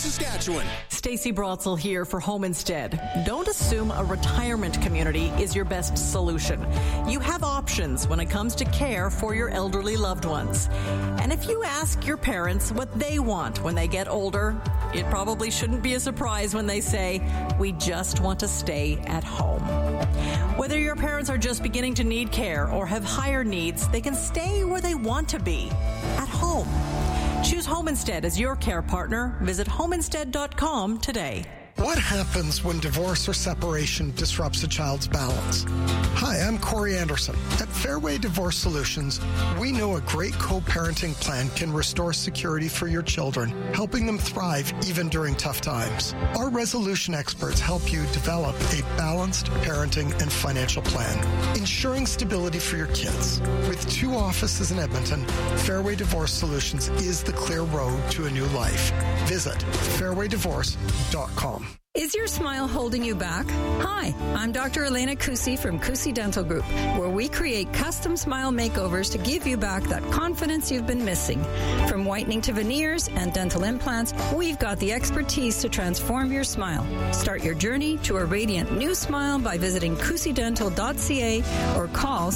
Saskatchewan. Stacey Brotzel here for Home Instead. Don't assume a retirement community is your best solution. You have options when it comes to care for your elderly loved ones. And if you ask your parents what they want when they get older, it probably shouldn't be a surprise when they say, "We just want to stay at home." Whether your parents are just beginning to need care or have higher needs, they can stay where they want to be, at home. Choose Home Instead as your care partner. Visit homeinstead.com today. What happens when divorce or separation disrupts a child's balance? Hi, I'm Corey Anderson. At Fairway Divorce Solutions, we know a great co-parenting plan can restore security for your children, helping them thrive even during tough times. Our resolution experts help you develop a balanced parenting and financial plan, ensuring stability for your kids. With 2 offices in Edmonton, Fairway Divorce Solutions is the clear road to a new life. Visit fairwaydivorce.com. Is your smile holding you back? Hi, I'm Dr. Elena Kusi from Kusi Dental Group, where we create custom smile makeovers to give you back that confidence you've been missing. From whitening to veneers and dental implants, we've got the expertise to transform your smile. Start your journey to a radiant new smile by visiting kusidental.ca or call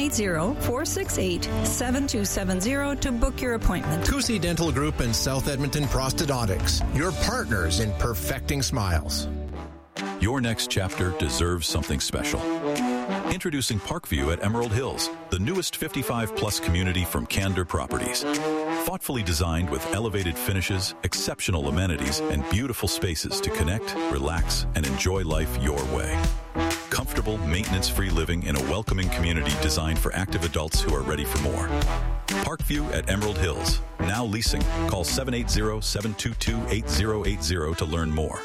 780-468-7270 to book your appointment. Kusi Dental Group and South Edmonton Prosthodontics, your partners in perfecting smiles. Your next chapter deserves something special. Introducing Parkview at Emerald Hills, the newest 55-plus community from Candor Properties. Thoughtfully designed with elevated finishes, exceptional amenities, and beautiful spaces to connect, relax, and enjoy life your way. Comfortable, maintenance-free living in a welcoming community designed for active adults who are ready for more. Parkview at Emerald Hills. Now leasing. Call 780-722-8080 to learn more.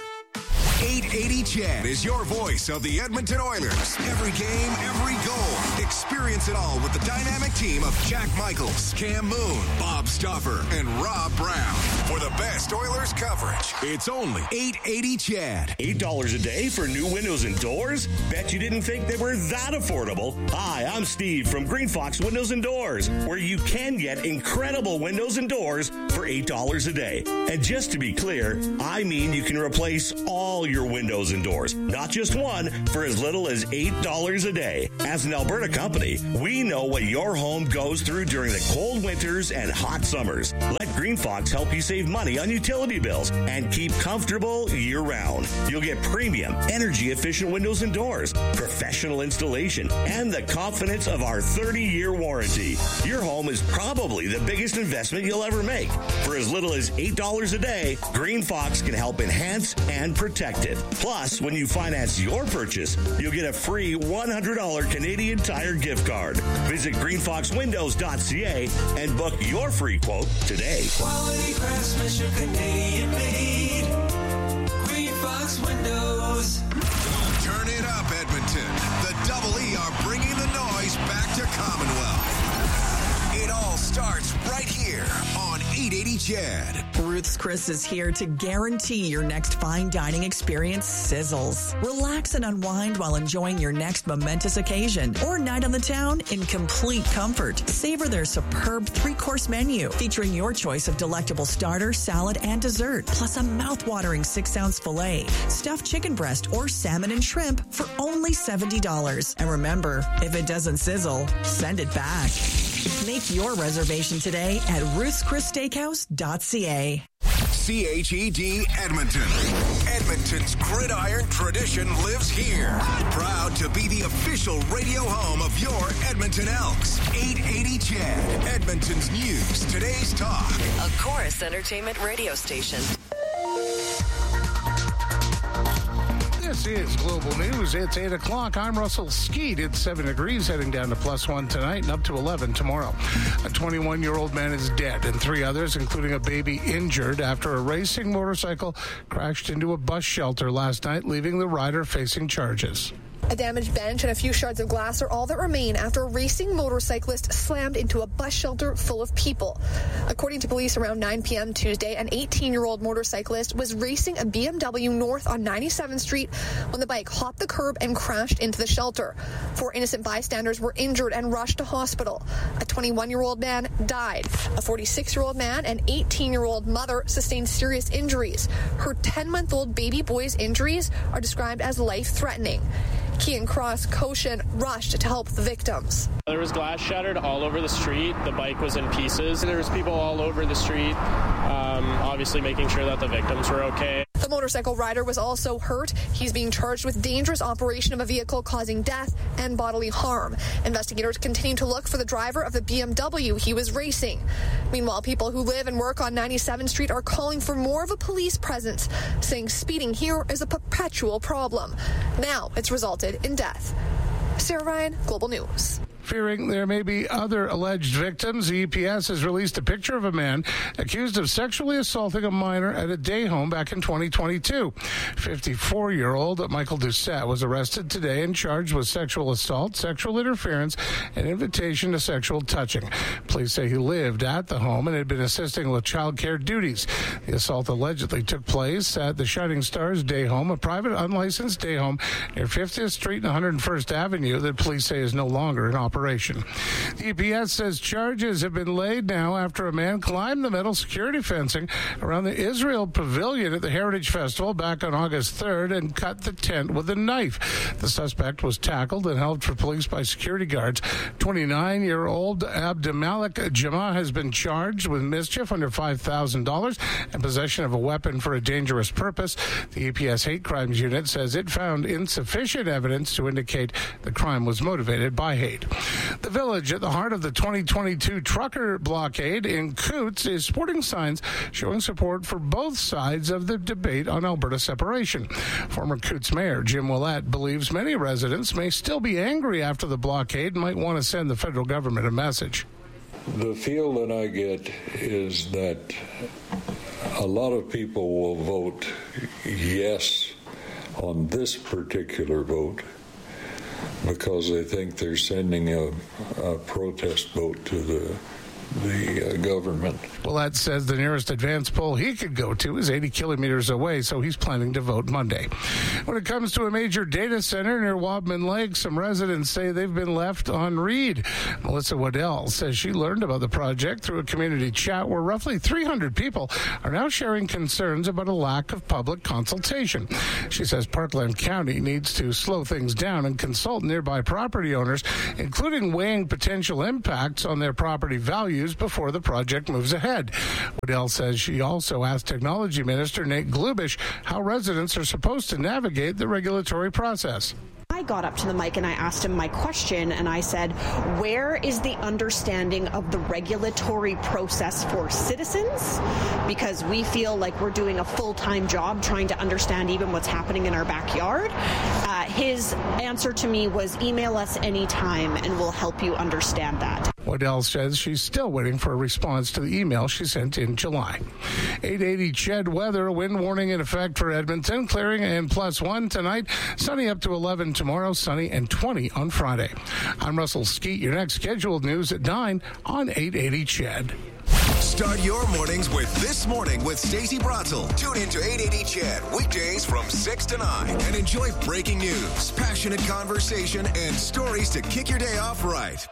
880 Chad is your voice of the Edmonton Oilers. Every game, every goal. Experience it all with the dynamic team of Jack Michaels, Cam Moon, Bob Stauffer, and Rob Brown. For the best Oilers coverage, it's only 880 Chad. $8 a day for new windows and doors? Bet you didn't think they were that affordable. Hi, I'm Steve from Green Fox Windows and Doors, where you can get incredible windows and doors for $8 a day. And just to be clear, I mean you can replace all your windows and doors, not just one, for as little as $8 a day. As an Alberta company, we know what your home goes through during the cold winters and hot summers. Let Green Fox help you save money on utility bills and keep comfortable year-round. You'll get premium, energy-efficient windows and doors, professional installation, and the confidence of our 30-year warranty. Your home is probably the biggest investment you'll ever make. For as little as $8 a day, Green Fox can help enhance and protect it. Plus, when you finance your purchase, you'll get a free $100 Canadian Tire gift card. Visit greenfoxwindows.ca and book your free quote today. Quality craftsmanship, Canadian made. Green Fox Windows. Turn it up, Edmonton. The Double E are bringing the noise back to Commonwealth. It all starts right here on 880 Chad. Ruth's Chris is here to guarantee your next fine dining experience sizzles. Relax and unwind while enjoying your next momentous occasion or night on the town in complete comfort. Savor their superb 3-course menu featuring your choice of delectable starter, salad, and dessert, plus a mouth-watering 6-ounce filet, stuffed chicken breast, or salmon and shrimp for only $70. And remember, if it doesn't sizzle, send it back. Make your reservation today at ruthschrissteakhouse.ca. CHED Edmonton. Edmonton's gridiron tradition lives here. Proud to be the official radio home of your Edmonton Elks. 880 Chad. Edmonton's news, today's talk. A Chorus Entertainment radio station. This is Global News. It's 8 o'clock. I'm Russell Skeet. It's 7 degrees, heading down to +1 tonight and up to 11 tomorrow. A 21-year-old man is dead and 3 others, including a baby, injured after a racing motorcycle crashed into a bus shelter last night, leaving the rider facing charges. A damaged bench and a few shards of glass are all that remain after a racing motorcyclist slammed into a bus shelter full of people. According to police, around 9 p.m. Tuesday, an 18-year-old motorcyclist was racing a BMW north on 97th Street when the bike hopped the curb and crashed into the shelter. 4 innocent bystanders were injured and rushed to hospital. A 21-year-old man died. A 46-year-old man and 18-year-old mother sustained serious injuries. Her 10-month-old baby boy's injuries are described as life-threatening. Kean Cross Cochin rushed to help the victims. There was glass shattered all over the street. The bike was in pieces. There was people all over the street, obviously making sure that the victims were okay. The motorcycle rider was also hurt. He's being charged with dangerous operation of a vehicle causing death and bodily harm. Investigators continue to look for the driver of the BMW he was racing. Meanwhile, people who live and work on 97th Street are calling for more of a police presence, saying speeding here is a perpetual problem. Now it's resulted in death. Sarah Ryan, Global News. Fearing there may be other alleged victims, the EPS has released a picture of a man accused of sexually assaulting a minor at a day home back in 2022. 54-year-old Michael Doucette was arrested today and charged with sexual assault, sexual interference, and invitation to sexual touching. Police say he lived at the home and had been assisting with child care duties. The assault allegedly took place at the Shining Stars Day Home, a private unlicensed day home near 50th Street and 101st Avenue that police say is no longer in operation. The EPS says charges have been laid now after a man climbed the metal security fencing around the Israel Pavilion at the Heritage Festival back on August 3rd and cut the tent with a knife. The suspect was tackled and held for police by security guards. 29-year-old Abdimalik Jama has been charged with mischief under $5,000 and possession of a weapon for a dangerous purpose. The EPS Hate Crimes Unit says it found insufficient evidence to indicate the crime was motivated by hate. The village at the heart of the 2022 trucker blockade in Coutts is sporting signs showing support for both sides of the debate on Alberta separation. Former Coutts Mayor Jim Ouellette believes many residents may still be angry after the blockade and might want to send the federal government a message. The feel that I get is that a lot of people will vote yes on this particular vote because they think they're sending a protest vote to the government. Ouellette says the nearest advance poll he could go to is 80 kilometers away, so he's planning to vote Monday. When it comes to a major data center near Wabman Lake, some residents say they've been left on read. Melissa Waddell says she learned about the project through a community chat where roughly 300 people are now sharing concerns about a lack of public consultation. She says Parkland County needs to slow things down and consult nearby property owners, including weighing potential impacts on their property values before the project moves ahead. Waddell says she also asked Technology Minister Nate Glubish how residents are supposed to navigate the regulatory process. I got up to the mic and I asked him my question, and I said, where is the understanding of the regulatory process for citizens? Because we feel like we're doing a full-time job trying to understand even what's happening in our backyard. His answer to me was, email us anytime and we'll help you understand that. Waddell says she's still waiting for a response to the email she sent in July. 880 Ched weather, a wind warning in effect for Edmonton, clearing and +1 tonight, sunny up to 11 tomorrow, sunny and 20 on Friday. I'm Russell Skeet. Your next scheduled news at 9 on 880 Ched. Start your mornings with This Morning with Stacey Bratzel. Tune in to 880 Ched weekdays from 6 to 9 and enjoy breaking news, passionate conversation, and stories to kick your day off right.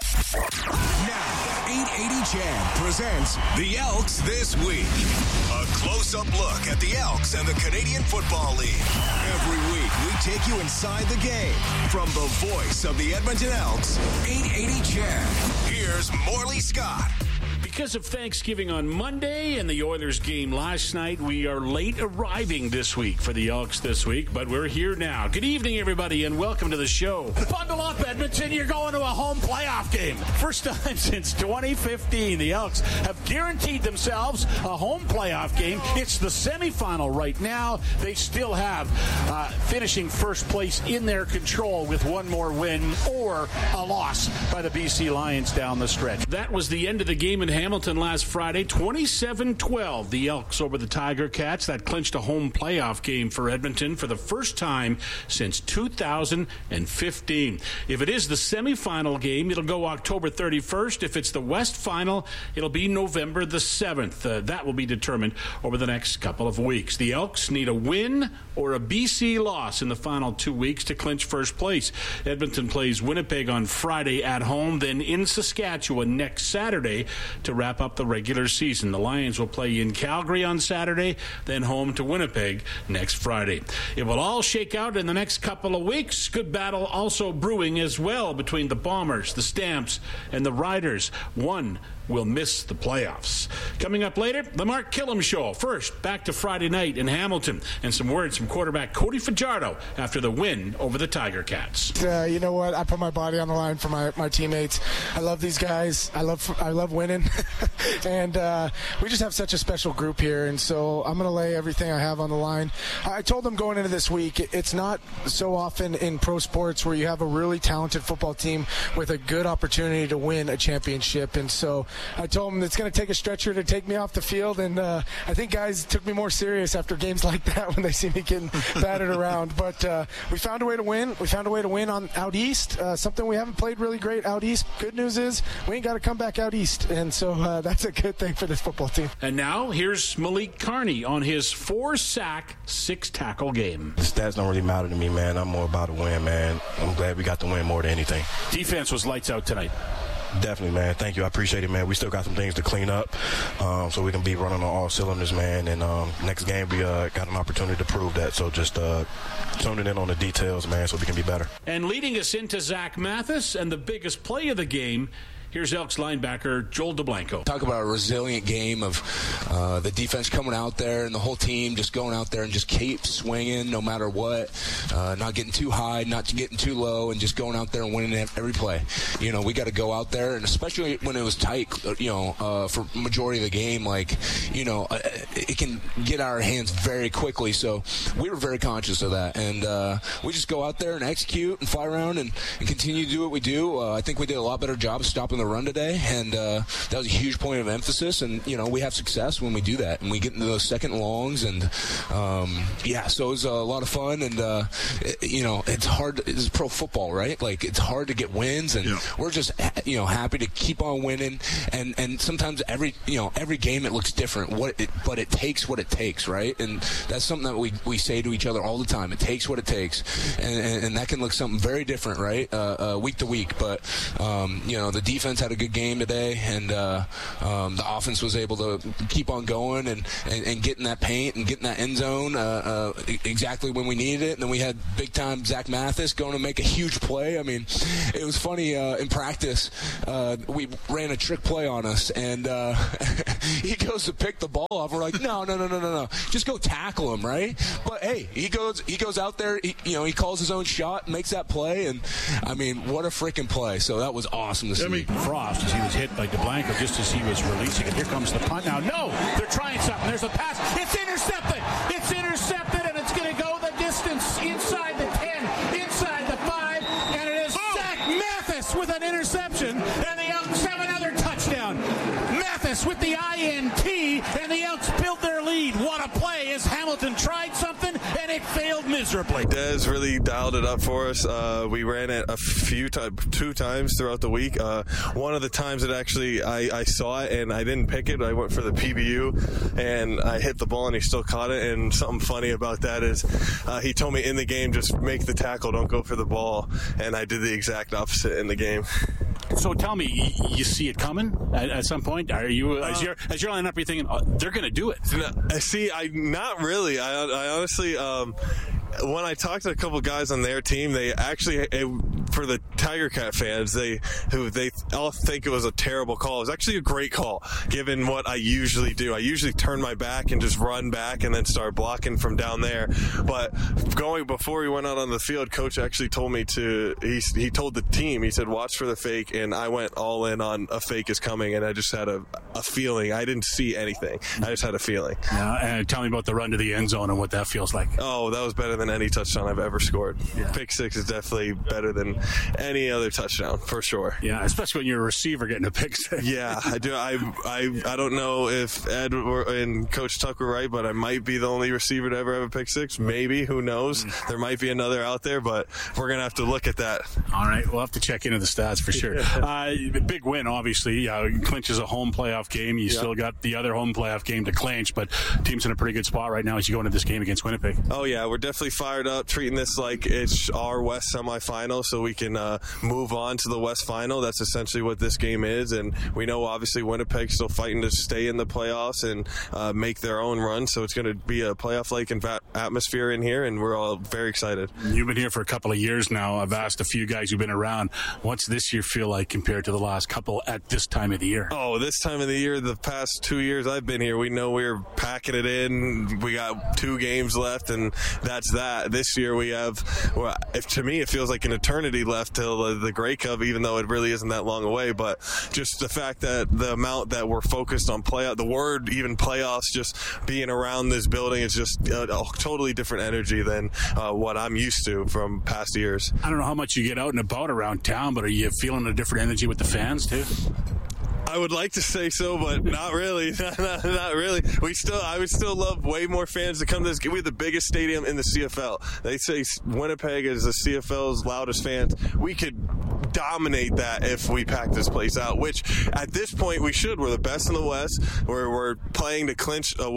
Now, 880 Ched presents The Elks This Week. A close-up look at the Elks and the Canadian Football League. Every week, we take you inside the game. From the voice of the Edmonton Elks, 880 Ched. Here's Morley Scott. Because of Thanksgiving on Monday and the Oilers game last night, we are late arriving this week for the Elks This Week, but we're here now. Good evening, everybody, and welcome to the show. Bundle up, Edmonton. You're going to a home playoff game. First time since 2015, the Elks have guaranteed themselves a home playoff game. It's the semifinal right now. They still have finishing first place in their control with one more win or a loss by the BC Lions down the stretch. That was the end of the game in Hamilton. Hamilton last Friday, 27-12. The Elks over the Tiger Cats. That clinched a home playoff game for Edmonton for the first time since 2015. If it is the semifinal game, it'll go October 31st. If it's the West Final, it'll be November the 7th. That will be determined over the next couple of weeks. The Elks need a win or a BC loss in the final 2 weeks to clinch first place. Edmonton plays Winnipeg on Friday at home, then in Saskatchewan next Saturday to wrap up the regular season. The Lions will play in Calgary on Saturday, then home to Winnipeg next Friday. It will all shake out in the next couple of weeks. Good battle also brewing as well between the Bombers, the Stamps, and the Riders. One will miss the playoffs. Coming up later, the Mark Killam Show. First, back to Friday night in Hamilton and some words from quarterback Cody Fajardo after the win over the Tiger Cats. You know what? I put my body on the line for my teammates. I love these guys. I love winning. And we just have such a special group here, and so I'm going to lay everything I have on the line. I told them going into this week, it's not so often in pro sports where you have a really talented football team with a good opportunity to win a championship, and so I told them it's going to take a stretcher to take me off the field, and I think guys took me more serious after games like that when they see me getting battered around. But we found a way to win. We found a way to win on out east, something we haven't played really great out east. Good news is we ain't got to come back out east, and so that's a good thing for this football team. And now here's Malik Carney on his 4-sack, 6-tackle game. The stats don't really matter to me, man. I'm more about a win, man. I'm glad we got the win more than anything. Defense was lights out tonight. Definitely, man. Thank you. I appreciate it, man. We still got some things to clean up so we can be running on all cylinders, man. And next game, we got an opportunity to prove that. So just tuning in on the details, man, so we can be better. And leading us into Zach Mathis and the biggest play of the game, here's Elks linebacker Joel DeBlanco. Talk about a resilient game of the defense coming out there and the whole team just going out there and just keep swinging no matter what, not getting too high, not getting too low, and just going out there and winning every play. You know, we got to go out there, and especially when it was tight, for majority of the game, it can get out of our hands very quickly. So we were very conscious of that, and we just go out there and execute and fly around and continue to do what we do. I think we did a lot better job of stopping the run today, and that was a huge point of emphasis. And we have success when we do that, and we get into those second longs, and so it was a lot of fun. And it's hard. It's pro football, right? Like, it's hard to get wins, and we're just happy to keep on winning. And sometimes every game it looks different. But it takes what it takes, right? And that's something that we say to each other all the time. It takes what it takes, and that can look something very different, right? Week to week, but the defense had a good game today, and the offense was able to keep on going and get in that paint and get in that end zone exactly when we needed it. And then we had big-time Zach Mathis going to make a huge play. I mean, it was funny in practice. We ran a trick play on us, and he goes to pick the ball off. We're like, no, just go tackle him, right? But hey, he goes out there. He calls his own shot, makes that play, and I mean, what a freaking play! So that was awesome to see. Frost, as he was hit by DeBlanco just as he was releasing it. Here comes the punt now. No, they're trying something. There's a pass. It's intercepted. It's intercepted, and it's going to go the distance inside the 10, inside the 5, and it is Zach Mathis with an interception, and the Elks have another touchdown. Mathis with the INT, and the Elks built their lead. What a play as Hamilton tried something, and it failed miserably. Dez really dialed it up for us. We ran it two times throughout the week. One of the times that actually I saw it and I didn't pick it. I went for the PBU and I hit the ball and he still caught it. And something funny about that is he told me in the game, just make the tackle, don't go for the ball. And I did the exact opposite in the game. So tell me, you see it coming at some point? Are you, as you're lining up, you're thinking, they're going to do it? Not really. I honestly, when I talked to a couple guys on their team, they actually, for the Tiger Cat fans, they all think it was a terrible call. It was actually a great call, given what I usually do. I usually turn my back and just run back and then start blocking from down there. But before we went out on the field, Coach actually told me he told the team, he said, watch for the fake, and I went all in on a fake is coming, and I just had a feeling. I didn't see anything. I just had a feeling. And tell me about the run to the end zone and what that feels like. Oh, that was better than any touchdown I've ever scored. Yeah. Pick six is definitely better than any other touchdown for sure. Yeah, especially when you're a receiver getting a pick six. Yeah, I do. I don't know if Ed and Coach Tuck were right, but I might be the only receiver to ever have a pick six. Maybe, who knows? There might be another out there, but we're gonna have to look at that. All right, we'll have to check into the stats for sure. Big win, obviously. Clinches a home playoff game. You still got the other home playoff game to clinch, but team's in a pretty good spot right now as you go into this game against Winnipeg. Oh yeah, we're definitely fired up, treating this like it's our West semifinal, so we can move on to the West final. That's essentially what this game is, and we know obviously Winnipeg's still fighting to stay in the playoffs and make their own run, so it's going to be a playoff-like atmosphere in here, and we're all very excited. You've been here for a couple of years now. I've asked a few guys who've been around, what's this year feel like compared to the last couple at this time of the year? Oh, this time of the year, the past 2 years I've been here, we know we're packing it in. We got 2 games left, and that's that. This year we have, to me, it feels like an eternity left till the Grey Cup, even though it really isn't that long away. But just the fact that the amount that we're focused on playoff, the word even playoffs, just being around this building is just a totally different energy than what I'm used to from past years. I don't know how much you get out and about around town, but are you feeling a different energy with the fans too? I would like to say so, but not really. Not really. I would still love way more fans to come to this game. We have the biggest stadium in the CFL. They say Winnipeg is the CFL's loudest fans. We could dominate that if we pack this place out, which at this point we should. We're the best in the West. We're playing to clinch the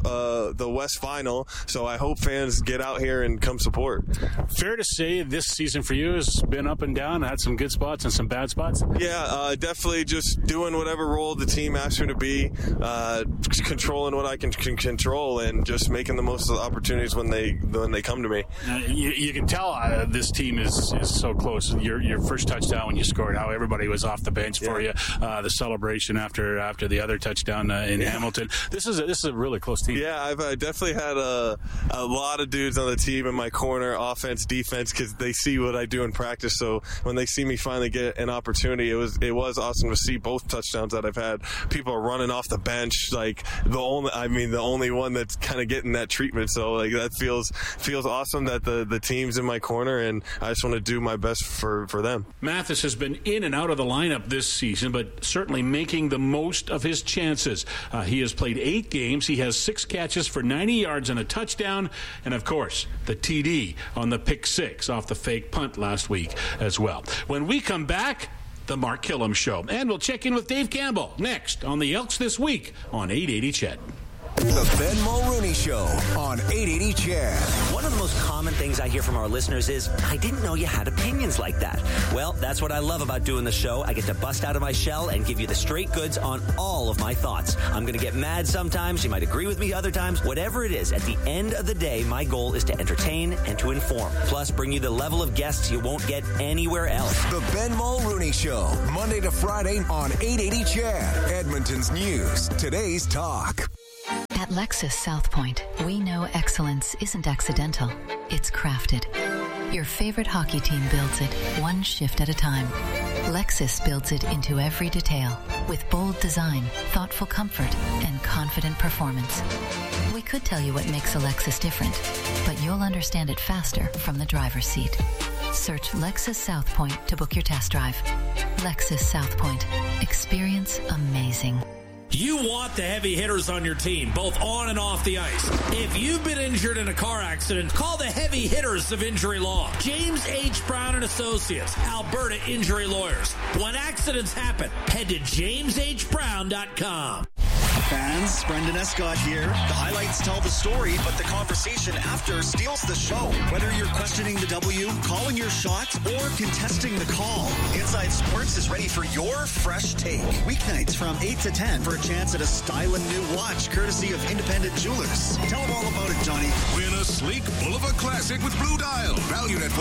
West final, so I hope fans get out here and come support. Fair to say this season for you has been up and down, had some good spots and some bad spots? Yeah, definitely just doing whatever role the team asks me to be, controlling what I can control, and just making the most of the opportunities when they come to me. You can tell this team is so close. Your first touchdown when you scored, how everybody was off the bench for you. The celebration after the other touchdown in Hamilton. This is a really close team. Yeah, I've definitely had a lot of dudes on the team in my corner, offense, defense, because they see what I do in practice. So when they see me finally get an opportunity, it was awesome to see both touchdowns that I've had. People are running off the bench, like the only one that's kind of getting that treatment. So like that feels awesome that the team's in my corner, and I just want to do my best for them. Mathis has been in and out of the lineup this season, but certainly making the most of his chances. He has played 8 games. He has 6 catches for 90 yards and a touchdown, and of course the TD on the pick 6 off the fake punt last week as well. When we come back, the Mark Killam Show. And we'll check in with Dave Campbell next on the Elks This Week on 880 CHED. The Ben Mulrooney Show on 880 CHED. One of the most common things I hear from our listeners is, I didn't know you had opinions like that. Well, that's what I love about doing the show. I get to bust out of my shell and give you the straight goods on all of my thoughts. I'm going to get mad sometimes. You might agree with me other times. Whatever it is, at the end of the day, my goal is to entertain and to inform. Plus, bring you the level of guests you won't get anywhere else. The Ben Mulrooney Show, Monday to Friday on 880 CHED. Edmonton's news, today's talk. At Lexus South Point, we know excellence isn't accidental, it's crafted. Your favorite hockey team builds it, one shift at a time. Lexus builds it into every detail, with bold design, thoughtful comfort, and confident performance. We could tell you what makes a Lexus different, but you'll understand it faster from the driver's seat. Search Lexus South Point to book your test drive. Lexus South Point. Experience amazing. You want the heavy hitters on your team, both on and off the ice. If you've been injured in a car accident, call the heavy hitters of injury law. James H. Brown and Associates, Alberta Injury Lawyers. When accidents happen, head to jameshbrown.com. Fans, Brendan Escott here. The highlights tell the story, but the conversation after steals the show. Whether you're questioning the W, calling your shot, or contesting the call, Inside Sports is ready for your fresh take. Weeknights from 8 to 10 for a chance at a styling new watch courtesy of Independent Jewelers. Tell them all about it, Johnny. Win a sleek Bulova Classic with Blue Dial, valued at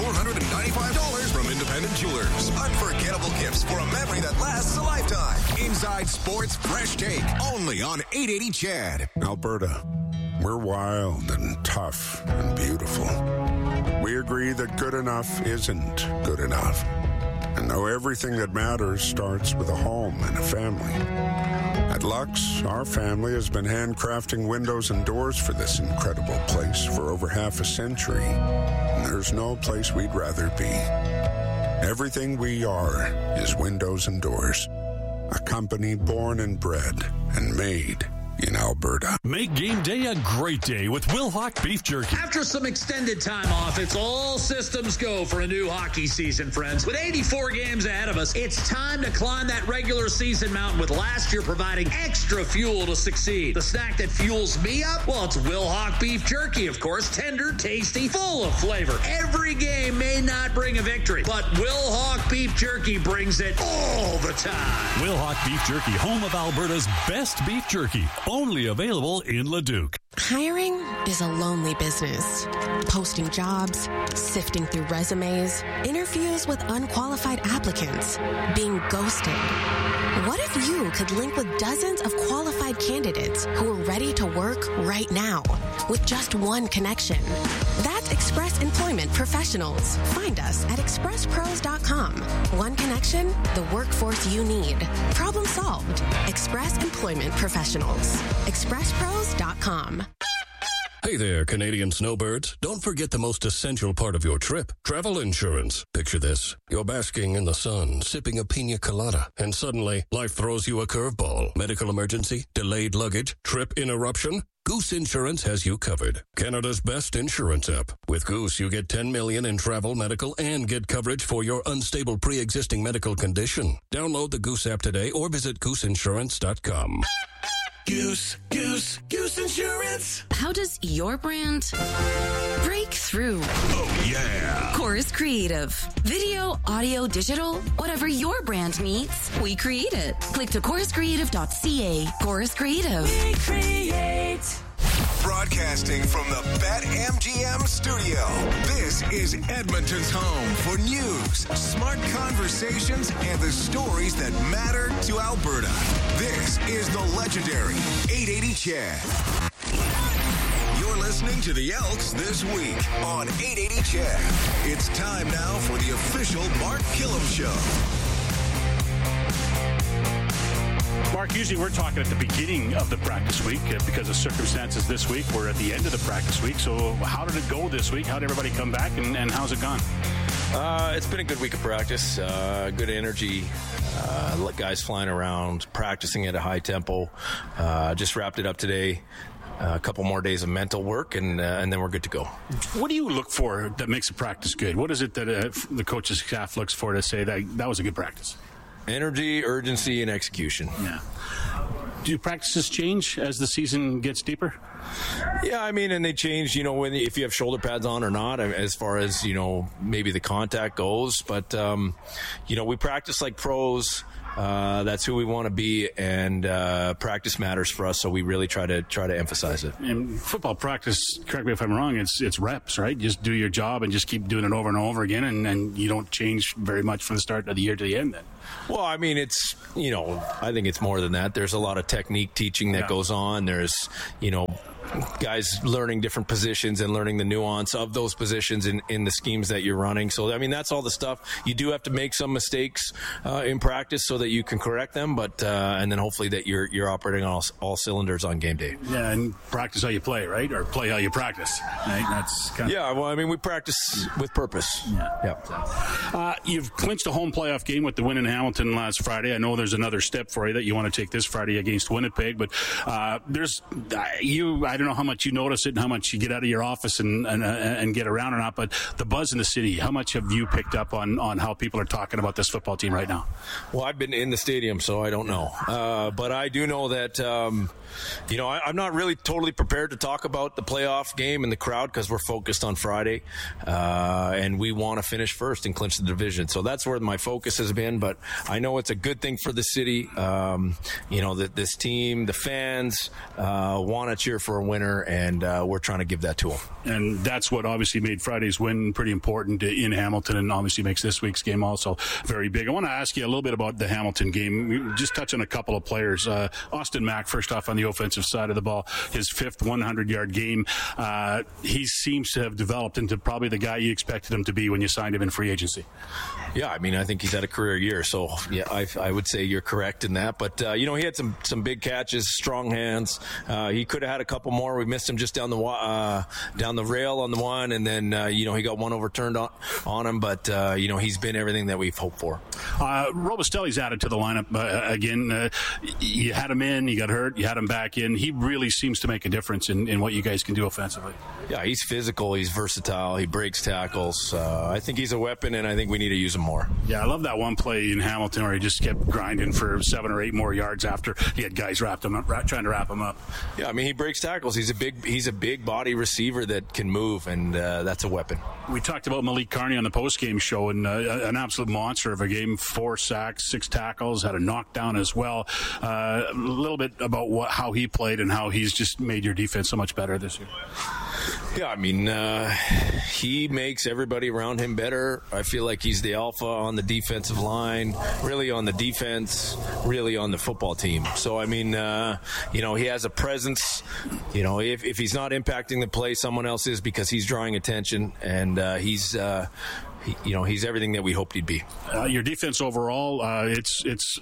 $495 from Independent Jewelers. Unforgettable gifts for a memory that lasts a lifetime. Inside Sports Fresh Take, only on 880 CHED. Alberta, we're wild and tough and beautiful. We agree that good enough isn't good enough. And know everything that matters starts with a home and a family. At Lux, our family has been handcrafting windows and doors for this incredible place for over half a century. And there's no place we'd rather be. Everything we are is windows and doors. A company born and bred and made in Alberta. Make game day a great day with Wilhauk Beef Jerky. After some extended time off, it's all systems go for a new hockey season, friends. With 84 games ahead of us, it's time to climb that regular season mountain with last year providing extra fuel to succeed. The snack that fuels me up? Well, it's Wilhauk Beef Jerky, of course. Tender, tasty, full of flavor. Every game may not bring a victory, but Wilhauk Beef Jerky brings it all the time. Wilhauk Beef Jerky, home of Alberta's best beef jerky. Only available in Leduc. Hiring is a lonely business. Posting jobs, sifting through resumes, interviews with unqualified applicants, being ghosted. What if you could link with dozens of qualified candidates who are ready to work right now with just one connection? That's Express Employment Professionals. Find us at expresspros.com. One connection, the workforce you need. Problem solved. Express Employment Professionals. expresspros.com. Hey there, Canadian snowbirds. Don't forget the most essential part of your trip, travel insurance. Picture this. You're basking in the sun, sipping a pina colada, and suddenly life throws you a curveball. Medical emergency, delayed luggage, trip interruption. Goose Insurance has you covered. Canada's best insurance app. With Goose, you get $10 million in travel, medical, and get coverage for your unstable pre-existing medical condition. Download the Goose app today or visit gooseinsurance.com. Goose Insurance. How does your brand break through? Oh, yeah. Chorus Creative. Video, audio, digital, whatever your brand needs, we create it. Click to choruscreative.ca. Chorus Creative. We create. Broadcasting from the BetMGM studio, this is Edmonton's home for news, smart conversations, and the stories that matter to Alberta. This is the legendary 880 Chad. You're listening to the Elks This Week on 880 Chad. It's time now for the official Mark Killam Show. Mark, usually we're talking at the beginning of the practice week because of circumstances this week. We're at the end of the practice week. So how did it go this week? How did everybody come back and how's it gone? It's been a good week of practice. Good energy. Guys flying around, practicing at a high tempo. Just wrapped it up today. A couple more days of mental work, and then we're good to go. What do you look for that makes a practice good? What is it that the coach's staff looks for to say that was a good practice? Energy, urgency, and execution. Yeah. Do practices change as the season gets deeper? Yeah, I mean, and they change, if you have shoulder pads on or not, as far as, maybe the contact goes. But, we practice like pros. That's who we want to be, and practice matters for us, so we really try to emphasize it. In football practice, correct me if I'm wrong, it's reps, right? Just do your job and just keep doing it over and over again, and you don't change very much from the start of the year to the end then. Well, I mean, it's, I think it's more than that. There's a lot of technique teaching that goes on. There's, guys learning different positions and learning the nuance of those positions in the schemes that you're running. So, I mean, that's all the stuff. You do have to make some mistakes in practice so that you can correct them, but and then hopefully that you're operating on all cylinders on game day. Yeah, and practice how you play, right? Or play how you practice, right? That's kind of... Yeah, well, I mean, we practice with purpose. Yeah. You've clinched a home playoff game with the win in Hamilton last Friday. I know there's another step for you that you want to take this Friday against Winnipeg, but I don't know how much you notice it and how much you get out of your office and get around or not, but the buzz in the city, how much have you picked up on how people are talking about this football team right now? Well, I've been in the stadium, so I don't know. But I do know that, I'm not really totally prepared to talk about the playoff game and the crowd because we're focused on Friday, and we want to finish first and clinch the division. So that's where my focus has been, but I know it's a good thing for the city. That this team, the fans, want to cheer for a winner, and we're trying to give that to them. And that's what obviously made Friday's win pretty important in Hamilton, and obviously makes this week's game also very big. I want to ask you a little bit about the Hamilton game. Just touch on a couple of players. Austin Mack, first off, on the offensive side of the ball, his fifth 100-yard game. He seems to have developed into probably the guy you expected him to be when you signed him in free agency. Yeah, I mean, I think he's had a career year, so yeah, I would say you're correct in that. But he had some big catches, strong hands. He could have had a couple more. We missed him just down the rail on the one, and then he got one overturned on him. But he's been everything that we've hoped for. Robustelli's added to the lineup again. You had him in, you got hurt, you had him back in. He really seems to make a difference in what you guys can do offensively. Yeah, he's physical, he's versatile, he breaks tackles. I think he's a weapon, and I think we need to use him more. Yeah, I love that one play in Hamilton where he just kept grinding for 7 or 8 more yards after he had guys trying to wrap him up. Yeah, I mean, he breaks tackles. He's a big body receiver that can move, and that's a weapon. We talked about Malik Carney on the post-game show, and an absolute monster of a game. 4 sacks, 6 tackles, had a knockdown as well. A little bit about how he played and how he's just made your defense so much better this year. Yeah, I mean, he makes everybody around him better. I feel like he's the alpha on the defensive line, really on the defense, really on the football team. So, I mean, he has a presence. If he's not impacting the play, someone else is, because he's drawing attention, and he's everything that we hoped he'd be. Your defense overall, it's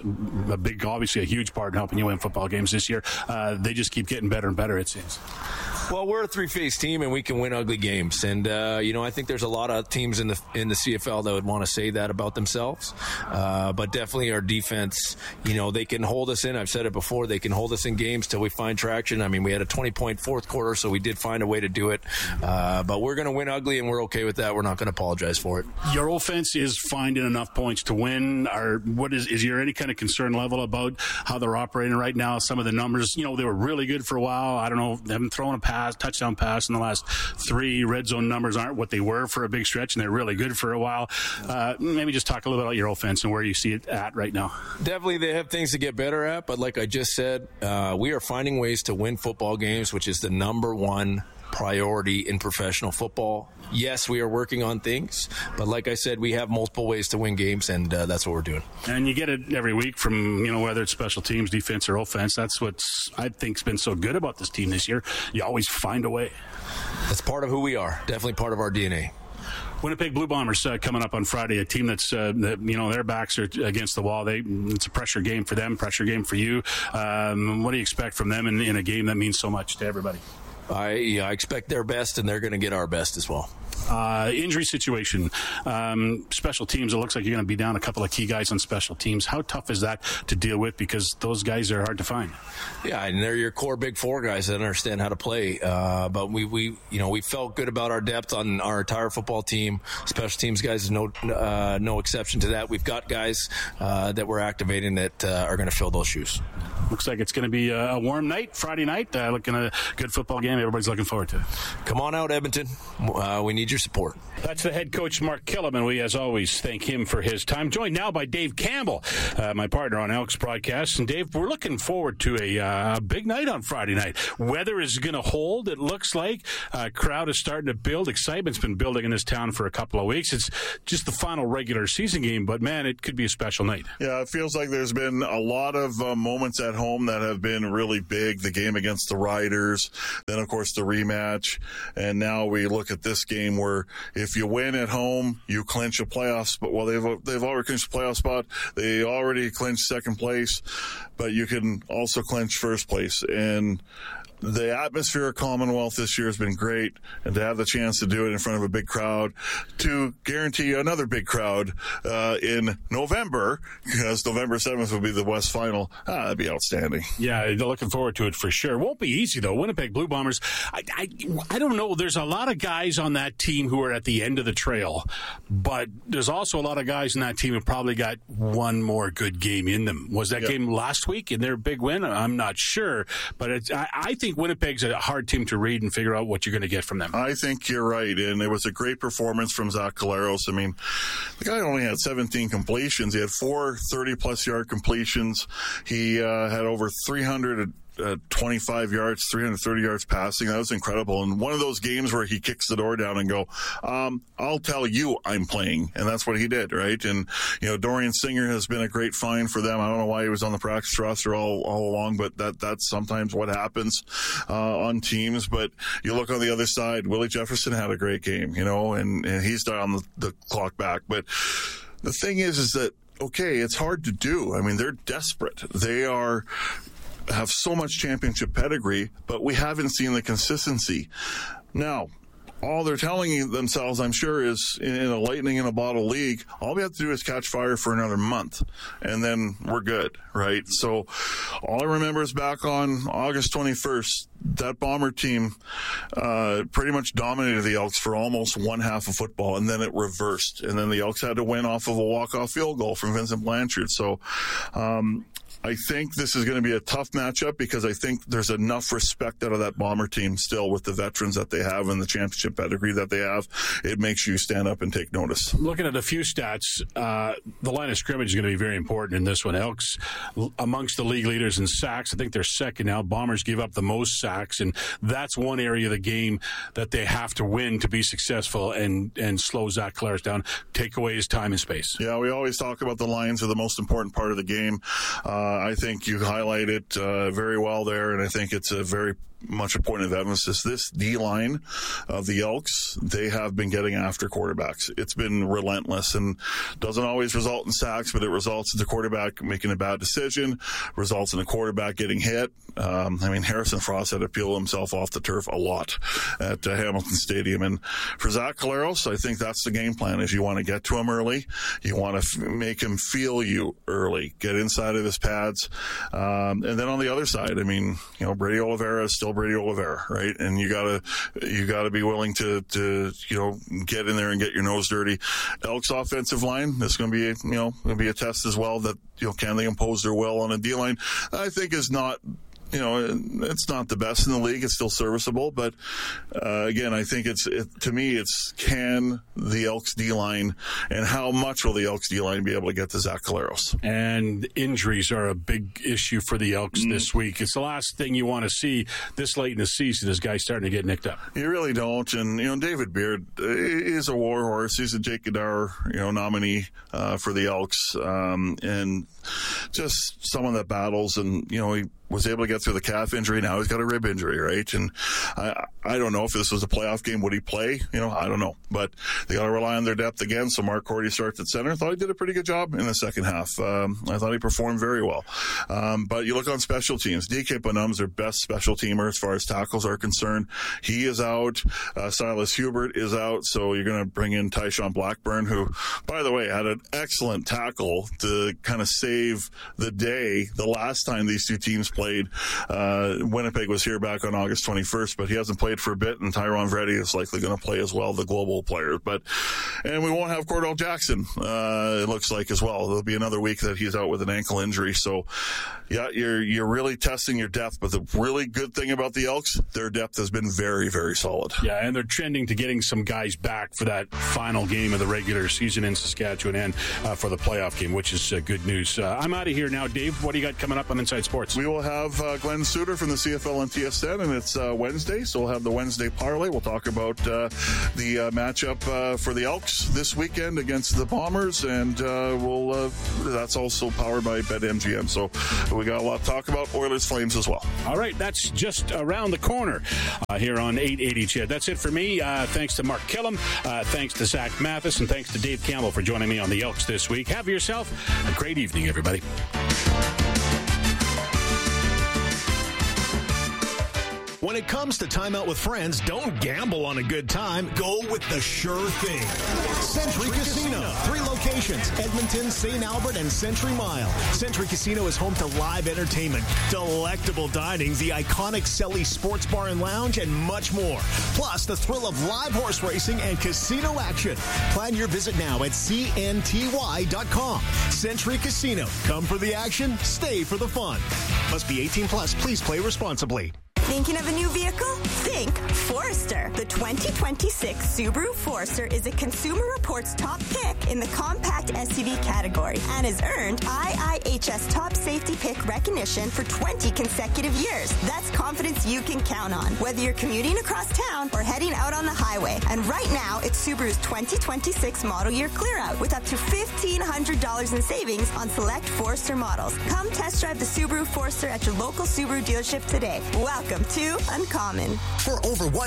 obviously a huge part in helping you win football games this year. They just keep getting better and better, it seems. Well, we're a 3-phase team, and we can win ugly games. And I think there's a lot of teams in the CFL that would want to say that about themselves. But definitely our defense, they can hold us in. I've said it before. They can hold us in games till we find traction. I mean, we had a 20-point fourth quarter, so we did find a way to do it. But we're going to win ugly, and we're okay with that. We're not going to apologize for it. Your offense is finding enough points to win. Is there any kind of concern level about how they're operating right now? Some of the numbers, they were really good for a while. I don't know. They haven't thrown a touchdown pass in the last 3. Red zone numbers aren't what they were for a big stretch, and they're really good for a while. Maybe just talk a little bit about your offense and where you see it at right now. Definitely they have things to get better at, but like I just said, we are finding ways to win football games, which is the number one priority in professional football. Yes, we are working on things, but like I said, we have multiple ways to win games, and that's what we're doing. And you get it every week from, whether it's special teams, defense, or offense. That's what's, I think, has been so good about this team this year. You always find a way. That's part of who we are. Definitely part of our DNA. Winnipeg Blue Bombers coming up on Friday, a team that's, their backs are against the wall. It's a pressure game for them, pressure game for you. What do you expect from them in a game that means so much to everybody? I expect their best, and they're going to get our best as well. Injury situation, special teams, it looks like you're going to be down a couple of key guys on special teams. How tough is that to deal with, because those guys are hard to find? Yeah, and they're your core big 4 guys that understand how to play. But we felt good about our depth on our entire football team. Special teams guys is no exception to that. We've got guys that we're activating that are going to fill those shoes. Looks like it's going to be a warm night, Friday night. Looking at a good football game. Everybody's looking forward to it. Come on out, Edmonton. We need your support. That's the head coach, Mark Killam, and we, as always, thank him for his time. Joined now by Dave Campbell, my partner on Elks broadcast. And Dave, we're looking forward to a big night on Friday night. Weather is going to hold, it looks like. Crowd is starting to build. Excitement's been building in this town for a couple of weeks. It's just the final regular season game, but man, it could be a special night. Yeah, it feels like there's been a lot of moments at home that have been really big. The game against the Riders, then of course the rematch, and now we look at this game where if you win at home, you clinch a playoff spot. Well, they've already clinched a playoff spot. They already clinched second place, but you can also clinch first place. And the atmosphere of Commonwealth this year has been great, and to have the chance to do it in front of a big crowd, to guarantee another big crowd in November, because November 7th will be the West Final, that'd be outstanding. Yeah, looking forward to it for sure. Won't be easy, though. Winnipeg Blue Bombers, I don't know. There's a lot of guys on that team who are at the end of the trail, but there's also a lot of guys in that team who probably got one more good game in them. Was that game last week in their big win? I'm not sure, but I think Winnipeg's a hard team to read and figure out what you're going to get from them. I think you're right, and it was a great performance from Zach Collaros. I mean, the guy only had 17 completions. He had 4 30-plus yard completions. He had over 325 yards, 330 yards passing. That was incredible. And one of those games where he kicks the door down and go, I'll tell you I'm playing. And that's what he did, right? And, Dorian Singer has been a great find for them. I don't know why he was on the practice roster all along, but that's sometimes what happens on teams. But you look on the other side, Willie Jefferson had a great game, and he's down the clock back. But the thing is that, okay, it's hard to do. I mean, they're desperate. They are have so much championship pedigree, but we haven't seen the consistency. Now, all they're telling themselves, I'm sure, is in a lightning in a bottle league, all we have to do is catch fire for another month, and then we're good, right? So all I remember is back on August 21st, that Bomber team pretty much dominated the Elks for almost one half of football, and then it reversed. And then the Elks had to win off of a walk-off field goal from Vincent Blanchard. So I think this is going to be a tough matchup because I think there's enough respect out of that Bomber team still with the veterans that they have and the championship pedigree that they have. It makes you stand up and take notice. Looking at a few stats, the line of scrimmage is going to be very important in this one. Elks amongst the league leaders in sacks. I think they're second now. Bombers give up the most sacks, and that's one area of the game that they have to win to be successful and slow Zach Collaros down, take away his time and space. Yeah, we always talk about the lines are the most important part of the game. I think you highlight it very well there, and I think it's a very much a point of emphasis. This D-line of the Elks, they have been getting after quarterbacks. It's been relentless and doesn't always result in sacks, but it results in the quarterback making a bad decision, results in the quarterback getting hit. Harrison Frost had to peel himself off the turf a lot at Hamilton Stadium. And for Zach Collaros, I think that's the game plan, is you want to get to him early. You want to make him feel you early, get inside of his pads. And then on the other side, Brady Oliveira is still Brady Oliveira, right? And you gotta be willing to get in there and get your nose dirty. Elks offensive line, that's going to be a test as well. That can they impose their will on a D line? I think is not. It's not the best in the league. It's still serviceable, but again, I think to me, it's can the Elks D-line and how much will the Elks D-line be able to get to Zach Collaros? And injuries are a big issue for the Elks this week. It's the last thing you want to see this late in the season, is guys starting to get nicked up. You really don't. And, David Beard is a war horse. He's a Jake Gadar, nominee for the Elks. And just someone that battles, and, he was able to get through the calf injury. Now he's got a rib injury, right? And I don't know if this was a playoff game, would he play? I don't know. But they got to rely on their depth again. So Mark Cordy starts at center. I thought he did a pretty good job in the second half. I thought he performed very well. But you look on special teams. DK Bonham's their best special teamer as far as tackles are concerned. He is out. Silas Hubert is out. So you're going to bring in Tyshawn Blackburn, who, by the way, had an excellent tackle to kind of save the day the last time these two teams played. Winnipeg was here back on August 21st, but he hasn't played for a bit, and Tyron Vreddy is likely going to play as well, the global player. And we won't have Cordell Jackson, it looks like, as well. There'll be another week that he's out with an ankle injury. So, yeah, you're really testing your depth. But the really good thing about the Elks, their depth has been very, very solid. Yeah, and they're trending to getting some guys back for that final game of the regular season in Saskatchewan and for the playoff game, which is good news. I'm out of here now, Dave. What do you got coming up on Inside Sports? We will have Glenn Suter from the CFL and TSN, and it's Wednesday, so we'll have the Wednesday parlay. We'll talk about the matchup for the Elks this weekend against the Bombers, and that's also powered by BetMGM. So we got a lot to talk about. Oilers Flames as well. All right, that's just around the corner here on 880 CHED. That's it for me. Thanks to Mark Killam, thanks to Zach Mathis, and thanks to Dave Campbell for joining me on the Elks this week. Have yourself a great evening, everybody. When it comes to time out with friends, don't gamble on a good time. Go with the sure thing. Century Casino. 3 locations: Edmonton, St. Albert, and Century Mile. Century Casino is home to live entertainment, delectable dining, the iconic Selly Sports Bar and Lounge, and much more. Plus, the thrill of live horse racing and casino action. Plan your visit now at CNTY.com. Century Casino. Come for the action, stay for the fun. Must be 18 plus. Please play responsibly. Thinking of a new vehicle? Think Forester. The 2026 Subaru Forester is a Consumer Reports top pick in the compact SUV category and has earned IIHS top safety pick recognition for 20 consecutive years. That's confidence you can count on, whether you're commuting across town or heading out on the highway. And right now, it's Subaru's 2026 model year clear out with up to $1,500 in savings on select Forester models. Come test drive the Subaru Forester at your local Subaru dealership today. Welcome to Uncommon. For over 130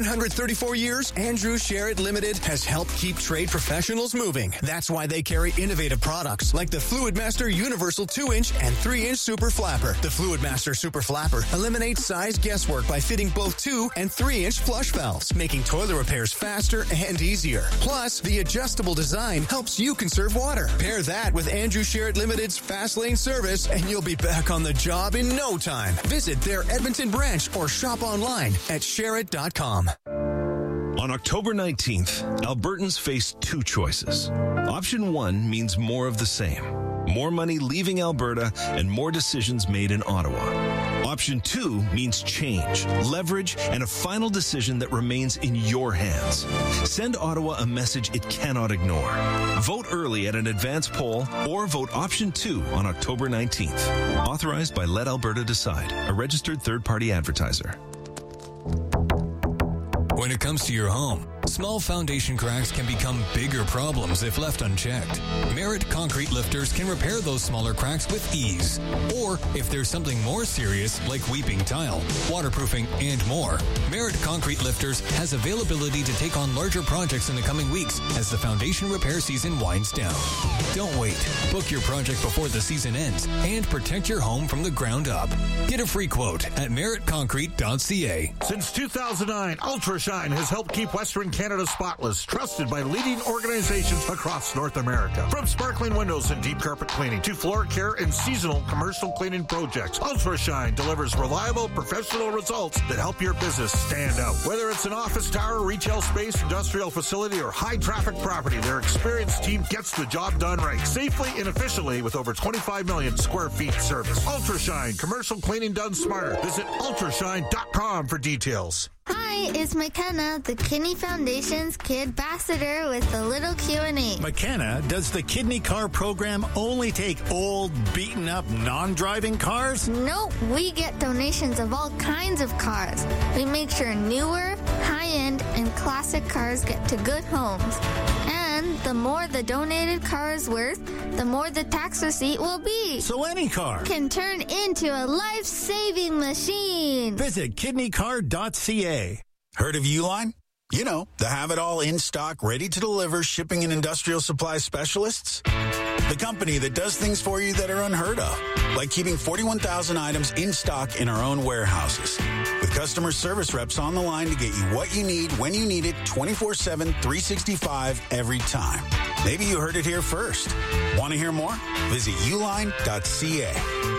34 years, Andrew Sherritt Limited has helped keep trade professionals moving. That's why they carry innovative products like the Fluidmaster Universal 2-inch and 3-inch Super Flapper. The Fluidmaster Super Flapper eliminates size guesswork by fitting both 2 and 3-inch flush valves, making toilet repairs faster and easier. Plus, the adjustable design helps you conserve water. Pair that with Andrew Sherritt Limited's Fast Lane service, and you'll be back on the job in no time. Visit their Edmonton branch or shop online at Sherritt.com. On October 19th, Albertans face two choices. Option 1 means more of the same. More money leaving Alberta and more decisions made in Ottawa. Option 2 means change, leverage, and a final decision that remains in your hands. Send Ottawa a message it cannot ignore. Vote early at an advance poll or vote Option 2 on October 19th. Authorized by Let Alberta Decide, a registered third-party advertiser. When it comes to your home, small foundation cracks can become bigger problems if left unchecked. Merit Concrete Lifters can repair those smaller cracks with ease. Or if there's something more serious like weeping tile, waterproofing, and more, Merit Concrete Lifters has availability to take on larger projects in the coming weeks as the foundation repair season winds down. Don't wait. Book your project before the season ends and protect your home from the ground up. Get a free quote at meritconcrete.ca. Since 2009, Ultrashine has helped keep Western Canada spotless, trusted by leading organizations across North America. From sparkling windows and deep carpet cleaning to floor care and seasonal commercial cleaning projects, Ultrashine delivers reliable, professional results that help your business stand out. Whether it's an office tower, retail space, industrial facility, or high-traffic property, their experienced team gets the job done right, safely and efficiently with over 25 million square feet service. Ultrashine, commercial cleaning done smarter. Visit ultrashine.com for details. Hi, it's McKenna, the Kidney Foundation's Kid Ambassador with a little Q&A. McKenna, does the Kidney Car program only take old, beaten-up, non-driving cars? Nope, we get donations of all kinds of cars. We make sure newer, high-end, and classic cars get to good homes. And the more the donated car is worth, the more the tax receipt will be. So any car can turn into a life-saving machine. Visit kidneycar.ca. Heard of Uline? You know, the have-it-all in-stock, ready-to-deliver shipping and industrial supply specialists. The company that does things for you that are unheard of, like keeping 41,000 items in stock in our own warehouses. With customer service reps on the line to get you what you need when you need it 24/7, 365 every time. Maybe you heard it here first. Want to hear more? Visit uline.ca.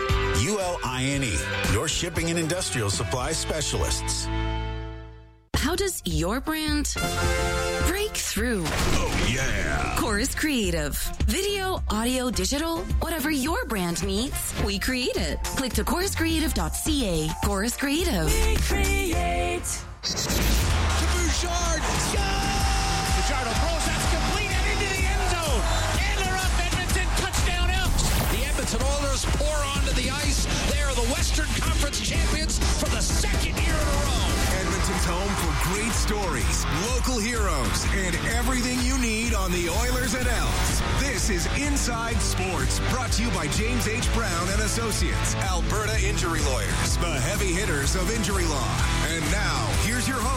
ULINE, your shipping and industrial supply specialists. How does your brand break through? Oh, yeah. Chorus Creative. Video, audio, digital, whatever your brand needs, we create it. Click to choruscreative.ca. Chorus Creative. We create. To Bouchard. Fajardo throws, that's complete and into the end zone. And they're up, Edmonton. Touchdown Elks. The Edmonton Oilers pour onto the ice. They are the Western Conference champions for the second year in a row. Edmonton's home for great stories, local heroes, and everything you need on the Oilers and Elks. This is Inside Sports, brought to you by James H. Brown and Associates, Alberta Injury Lawyers, the heavy hitters of injury law. And now, here's your host,